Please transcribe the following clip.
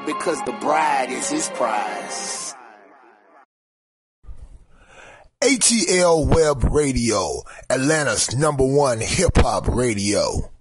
because the bride is his prize. ATL Web Radio, Atlanta's #1 hip-hop radio.